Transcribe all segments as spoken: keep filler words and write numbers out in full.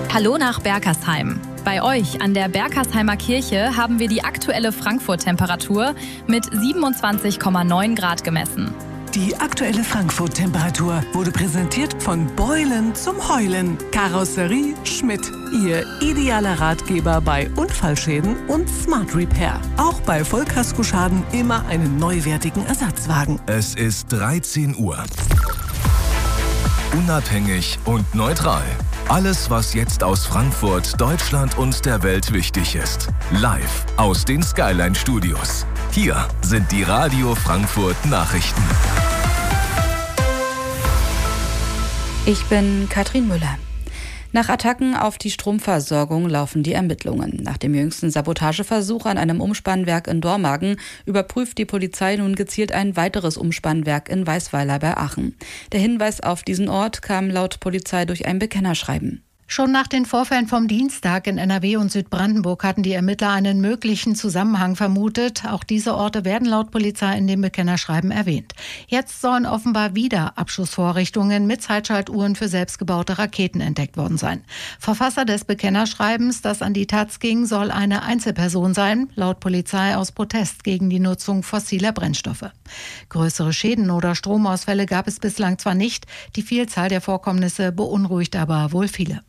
Hallo nach Berkersheim. Bei euch an der Berkersheimer Kirche haben wir die aktuelle Frankfurt-Temperatur mit siebenundzwanzig Komma neun Grad gemessen. Die aktuelle Frankfurt-Temperatur wurde präsentiert von Beulen zum Heulen. Karosserie Schmidt, Ihr idealer Ratgeber bei Unfallschäden und Smart Repair. Auch bei Vollkaskoschaden immer einen neuwertigen Ersatzwagen. Es ist dreizehn Uhr. Unabhängig und neutral. Alles, was jetzt aus Frankfurt, Deutschland und der Welt wichtig ist. Live aus den Skyline Studios. Hier sind die Radio Frankfurt Nachrichten. Ich bin Katrin Müller. Nach Attacken auf die Stromversorgung laufen die Ermittlungen. Nach dem jüngsten Sabotageversuch an einem Umspannwerk in Dormagen überprüft die Polizei nun gezielt ein weiteres Umspannwerk in Weißweiler bei Aachen. Der Hinweis auf diesen Ort kam laut Polizei durch ein Bekennerschreiben. Schon nach den Vorfällen vom Dienstag in N R W und Südbrandenburg hatten die Ermittler einen möglichen Zusammenhang vermutet. Auch diese Orte werden laut Polizei in dem Bekennerschreiben erwähnt. Jetzt sollen offenbar wieder Abschussvorrichtungen mit Zeitschaltuhren für selbstgebaute Raketen entdeckt worden sein. Verfasser des Bekennerschreibens, das an die Taz ging, soll eine Einzelperson sein, laut Polizei aus Protest gegen die Nutzung fossiler Brennstoffe. Größere Schäden oder Stromausfälle gab es bislang zwar nicht, die Vielzahl der Vorkommnisse beunruhigt aber wohl viele.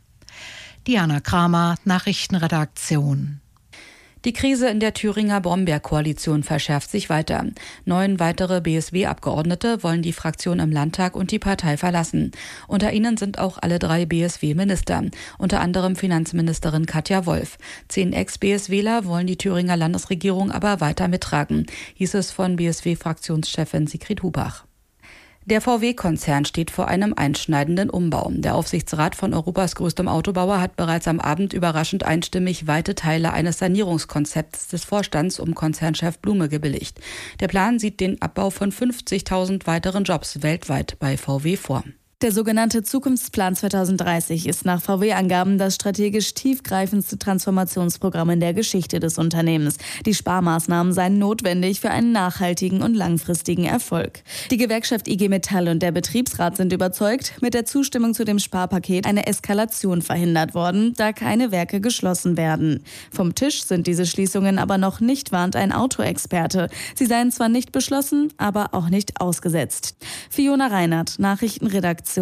Diana Kramer, Nachrichtenredaktion. Die Krise in der Thüringer Brombeerkoalition verschärft sich weiter. Neun weitere B S W-Abgeordnete wollen die Fraktion im Landtag und die Partei verlassen. Unter ihnen sind auch alle drei B S W-Minister, unter anderem Finanzministerin Katja Wolf. Zehn Ex-B S Wler wollen die Thüringer Landesregierung aber weiter mittragen, hieß es von B S W-Fraktionschefin Sigrid Hubach. Der V W-Konzern steht vor einem einschneidenden Umbau. Der Aufsichtsrat von Europas größtem Autobauer hat bereits am Abend überraschend einstimmig weite Teile eines Sanierungskonzepts des Vorstands um Konzernchef Blume gebilligt. Der Plan sieht den Abbau von fünfzigtausend weiteren Jobs weltweit bei V W vor. Der sogenannte Zukunftsplan zweitausenddreißig ist nach V W-Angaben das strategisch tiefgreifendste Transformationsprogramm in der Geschichte des Unternehmens. Die Sparmaßnahmen seien notwendig für einen nachhaltigen und langfristigen Erfolg. Die Gewerkschaft I G Metall und der Betriebsrat sind überzeugt, mit der Zustimmung zu dem Sparpaket eine Eskalation verhindert worden, da keine Werke geschlossen werden. Vom Tisch sind diese Schließungen aber noch nicht, warnt ein Autoexperte. Sie seien zwar nicht beschlossen, aber auch nicht ausgesetzt. Fiona Reinhardt, Nachrichtenredaktion.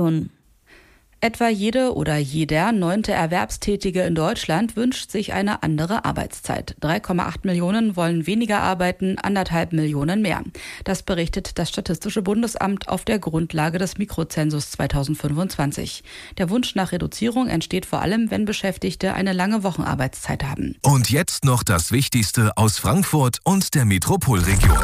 Etwa jede oder jeder neunte Erwerbstätige in Deutschland wünscht sich eine andere Arbeitszeit. drei Komma acht Millionen wollen weniger arbeiten, anderthalb Millionen mehr. Das berichtet das Statistische Bundesamt auf der Grundlage des Mikrozensus zweitausendfünfundzwanzig. Der Wunsch nach Reduzierung entsteht vor allem, wenn Beschäftigte eine lange Wochenarbeitszeit haben. Und jetzt noch das Wichtigste aus Frankfurt und der Metropolregion.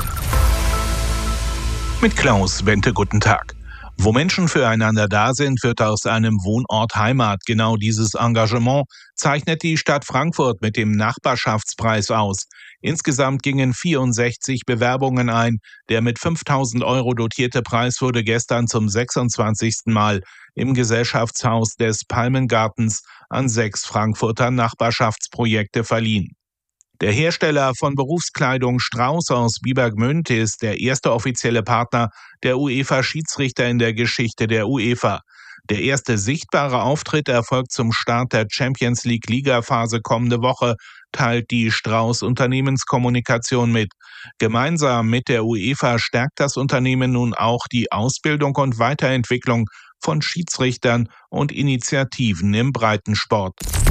Mit Klaus Bente, guten Tag. Wo Menschen füreinander da sind, wird aus einem Wohnort Heimat. Genau dieses Engagement zeichnet die Stadt Frankfurt mit dem Nachbarschaftspreis aus. Insgesamt gingen vierundsechzig Bewerbungen ein. Der mit fünftausend Euro dotierte Preis wurde gestern zum sechsundzwanzigsten Mal im Gesellschaftshaus des Palmengartens an sechs Frankfurter Nachbarschaftsprojekte verliehen. Der Hersteller von Berufskleidung Strauß aus Biebergmünd ist der erste offizielle Partner der UEFA-Schiedsrichter in der Geschichte der UEFA. Der erste sichtbare Auftritt erfolgt zum Start der Champions-League-Ligaphase kommende Woche, teilt die Strauß Unternehmenskommunikation mit. Gemeinsam mit der UEFA stärkt das Unternehmen nun auch die Ausbildung und Weiterentwicklung von Schiedsrichtern und Initiativen im Breitensport.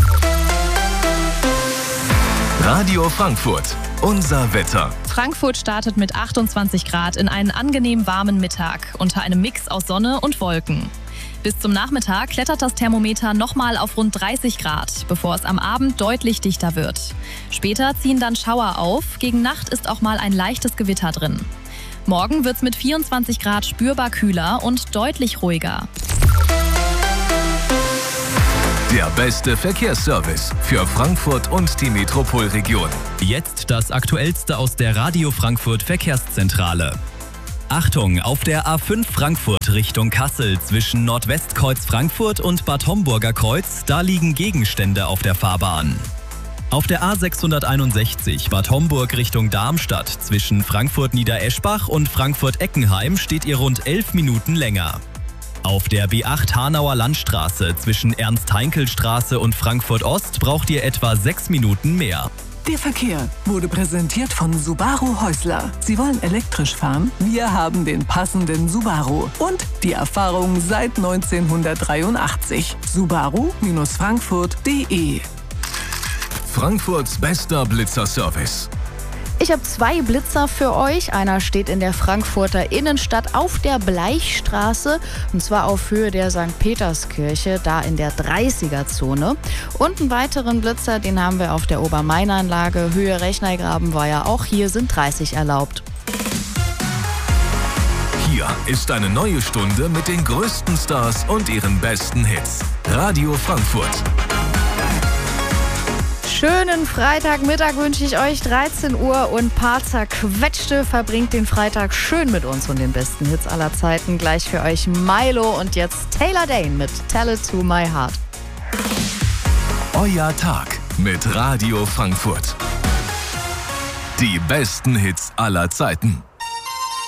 Radio Frankfurt, unser Wetter. Frankfurt startet mit achtundzwanzig Grad in einen angenehm warmen Mittag unter einem Mix aus Sonne und Wolken. Bis zum Nachmittag klettert das Thermometer nochmal auf rund dreißig Grad, bevor es am Abend deutlich dichter wird. Später ziehen dann Schauer auf, gegen Nacht ist auch mal ein leichtes Gewitter drin. Morgen wird's mit vierundzwanzig Grad spürbar kühler und deutlich ruhiger. Der beste Verkehrsservice für Frankfurt und die Metropolregion. Jetzt das Aktuellste aus der Radio Frankfurt Verkehrszentrale. Achtung, auf der A fünf Frankfurt Richtung Kassel zwischen Nordwestkreuz Frankfurt und Bad Homburger Kreuz, da liegen Gegenstände auf der Fahrbahn. Auf der A sechshunderteinundsechzig Bad Homburg Richtung Darmstadt zwischen Frankfurt-Niedereschbach und Frankfurt-Eckenheim steht ihr rund elf Minuten länger. Auf der B acht Hanauer Landstraße zwischen Ernst-Heinkel-Straße und Frankfurt-Ost braucht ihr etwa sechs Minuten mehr. Der Verkehr wurde präsentiert von Subaru Häusler. Sie wollen elektrisch fahren? Wir haben den passenden Subaru und die Erfahrung seit neunzehnhundertdreiundachtzig. Subaru Frankfurt punkt de. Frankfurts bester Blitzerservice. Ich habe zwei Blitzer für euch. Einer steht in der Frankfurter Innenstadt auf der Bleichstraße, und zwar auf Höhe der Sankt Peterskirche, da in der dreißiger-Zone. Und einen weiteren Blitzer, den haben wir auf der Obermain-Anlage, Höhe Rechnergraben war ja auch hier, sind dreißig erlaubt. Hier ist eine neue Stunde mit den größten Stars und ihren besten Hits. Radio Frankfurt. Schönen Freitagmittag wünsche ich euch, dreizehn Uhr und paar zerquetschte. Verbringt den Freitag schön mit uns und den besten Hits aller Zeiten. Gleich für euch Milo und jetzt Taylor Dane mit Tell It To My Heart. Euer Tag mit Radio Frankfurt. Die besten Hits aller Zeiten.